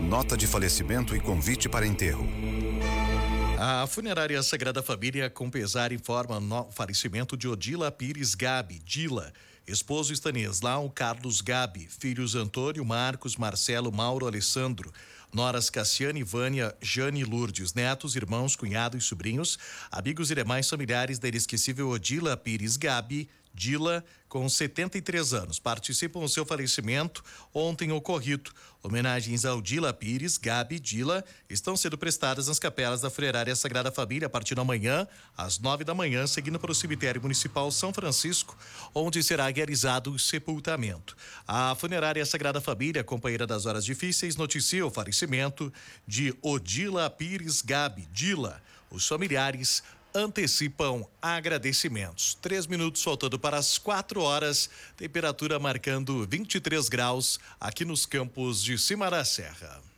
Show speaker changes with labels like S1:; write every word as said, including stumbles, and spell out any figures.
S1: nota de falecimento e convite para enterro.
S2: A funerária Sagrada Família, com pesar, informa o falecimento de Odila Pires Gabi, Dila, esposo Stanislau Carlos Gabi, filhos Antônio, Marcos, Marcelo, Mauro, Alessandro, noras Cassiane, Vânia, Jane e Lourdes, netos, irmãos, cunhados e sobrinhos, amigos e demais familiares da inesquecível Odila Pires Gabi, Dila, com setenta e três anos, participam do seu falecimento ontem ocorrido. Homenagens ao Dila Pires, Gabi, Dila estão sendo prestadas nas capelas da Funerária Sagrada Família a partir da manhã, às nove da manhã, seguindo para o cemitério municipal São Francisco, onde será realizado o sepultamento. A Funerária Sagrada Família, companheira das horas difíceis, noticia o falecimento de Odila Pires Gabi, Dila. Os familiares antecipam agradecimentos. Três minutos faltando para as quatro horas, temperatura marcando vinte e três graus aqui nos campos de cima da serra.